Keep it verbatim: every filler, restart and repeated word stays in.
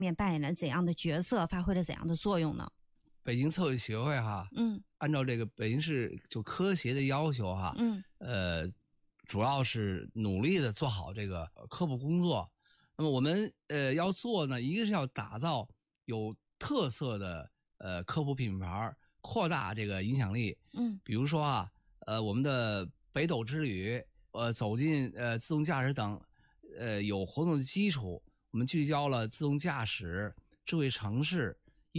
面扮演了怎样的角色，发挥了怎样的作用呢？ 北京测绘协会哈， 嗯， 按照这个北京市就科协的要求哈， 嗯， 呃，主要是努力的做好这个科普工作。那么我们呃要做呢，一个是要打造有特色的呃科普品牌，扩大这个影响力。 嗯， 比如说啊，呃，我们的北斗之旅，呃，走进呃自动驾驶等，呃有活动的基础，我们聚焦了自动驾驶、智慧城市、